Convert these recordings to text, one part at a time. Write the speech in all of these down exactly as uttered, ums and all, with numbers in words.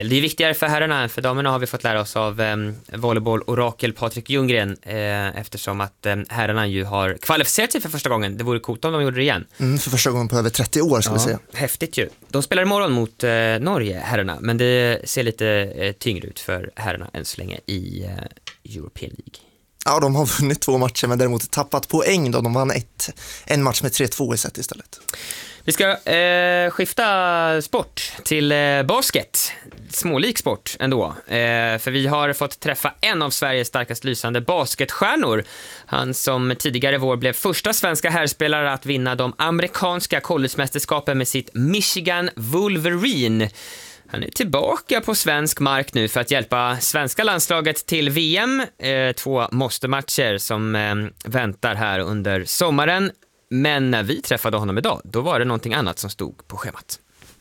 Det är viktigare för herrarna än för damerna, har vi fått lära oss av eh, volleyboll-orakel Patrik Ljunggren, eh, eftersom att eh, herrarna ju har kvalificerat sig för första gången. Det vore coolt om de gjorde det igen. Mm, för första gången på över trettio år, ska ja, vi säga. Häftigt ju. De spelar imorgon mot eh, Norge, herrarna, men det ser lite eh, tyngre ut för herrarna än så länge i eh, European League. Ja, de har vunnit två matcher men däremot tappat poäng då. De vann ett, en match med tre två i set istället. Vi ska eh, skifta sport till eh, basket. Smålik sport ändå. Eh, för vi har fått träffa en av Sveriges starkast lysande basketstjärnor. Han som tidigare vår blev första svenska herrspelare att vinna de amerikanska collegemästerskapen med sitt Michigan Wolverine. Han är tillbaka på svensk mark nu för att hjälpa svenska landslaget till V M. Eh, två måste-matcher som eh, väntar här under sommaren. Men när vi träffade honom idag, då var det någonting annat som stod på schemat.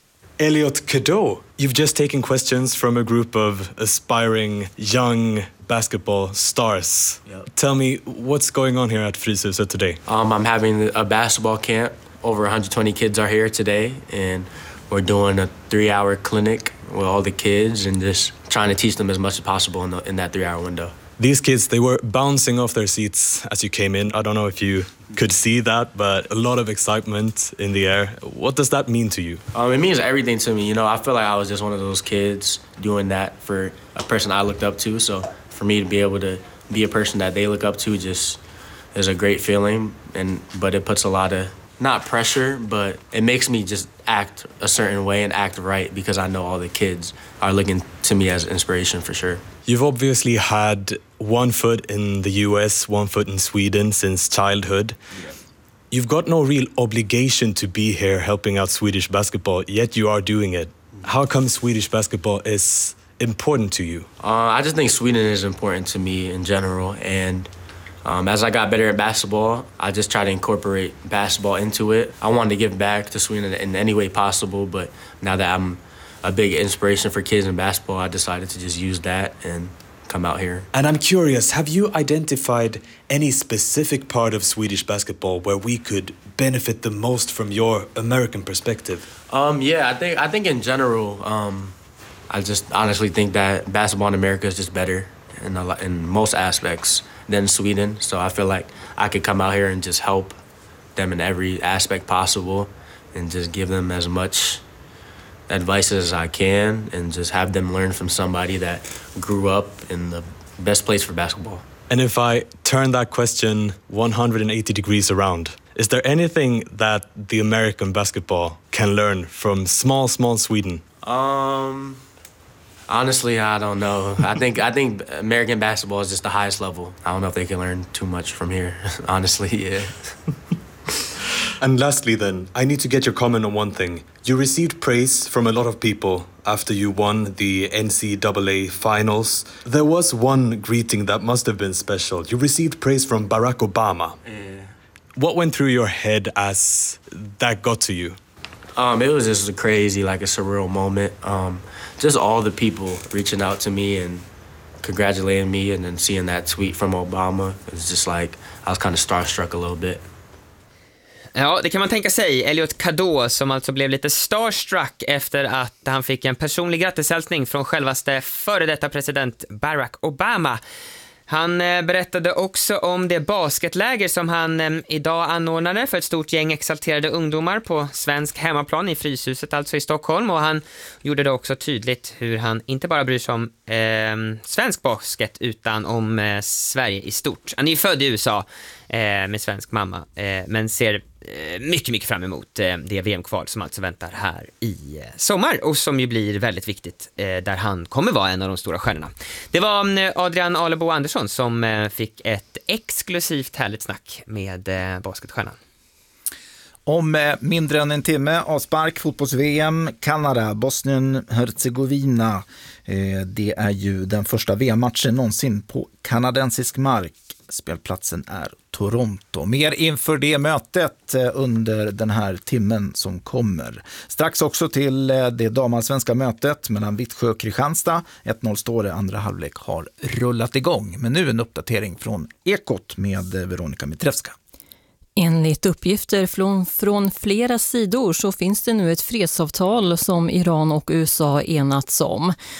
Elliot Cadeau, you've just taken questions from a group of aspiring young basketball stars. Yep. Tell me, what's going on here at Fryshuset today? Um, I'm having a basketball camp. Over one hundred twenty kids are here today, and we're doing a three-hour clinic with all the kids and just trying to teach them as much as possible in, the, in that three-hour window. These kids, they were bouncing off their seats as you came in. I don't know if you could see that, but a lot of excitement in the air. What does that mean to you? Um, it means everything to me. You know, I feel like I was just one of those kids doing that for a person I looked up to. So for me to be able to be a person that they look up to just is a great feeling. And but it puts a lot of, not pressure, but it makes me just act a certain way and act right because I know all the kids are looking to me as inspiration for sure. You've obviously had one foot in the U S, one foot in Sweden since childhood. Yeah. You've got no real obligation to be here helping out Swedish basketball, yet you are doing it. How come Swedish basketball is important to you? Uh, I just think Sweden is important to me in general, and Um, as I got better at basketball, I just tried to incorporate basketball into it. I wanted to give back to Sweden in any way possible, but now that I'm a big inspiration for kids in basketball, I decided to just use that and come out here. And I'm curious, have you identified any specific part of Swedish basketball where we could benefit the most from your American perspective? Um, yeah, I think I think in general, um, I just honestly think that basketball in America is just better in a lot, in most aspects than Sweden. So I feel like I could come out here and just help them in every aspect possible and just give them as much advice as I can and just have them learn from somebody that grew up in the best place for basketball. And if I turn that question one hundred eighty degrees around, is there anything that the American basketball can learn from small, small Sweden? Um... Honestly, I don't know. I think I think American basketball is just the highest level. I don't know if they can learn too much from here. Honestly, yeah. And lastly then, I need to get your comment on one thing. You received praise from a lot of people after you won the N C double A finals. There was one greeting that must have been special. You received praise from Barack Obama. Yeah. What went through your head as that got to you? Um, it was just a crazy, like a surreal moment. Um, just all the people reaching out to me and congratulating me, and then seeing that tweet from Obama, it was just like I was kind of starstruck a little bit. Ja, det kan man tänka sig. Elliot Cadeau som alltså blev lite starstruck efter att han fick en personlig grattishälsning från självaste före detta president Barack Obama. Han berättade också om det basketläger som han idag anordnade för ett stort gäng exalterade ungdomar på svensk hemmaplan i Fryshuset, alltså i Stockholm. Och han gjorde det också tydligt hur han inte bara bryr sig om eh, svensk basket utan om eh, Sverige i stort. Han är ju född i U S A eh, med svensk mamma, eh, men ser eh, mycket, mycket fram emot eh, det V M-kval som alltså väntar här i eh, sommar och som ju blir väldigt viktigt eh, där han kommer vara en av de stora stjärnorna. Det var eh, Adrian Alebo Andersson som eh, fick ett exklusivt härligt snack med eh, basketstjärnan. Om mindre än en timme avspark fotbolls-V M, Kanada, Bosnien-Herzegovina. Det är ju den första V M-matchen någonsin på kanadensisk mark. Spelplatsen är Toronto. Mer inför det mötet under den här timmen som kommer. Strax också till det damallsvenska mötet mellan Vittsjö och Kristianstad. ett noll står det, andra halvlek har rullat igång. Men nu en uppdatering från Ekot med Veronica Mitrevska. Enligt uppgifter från, från flera sidor så finns det nu ett fredsavtal som Iran och U S A enats om.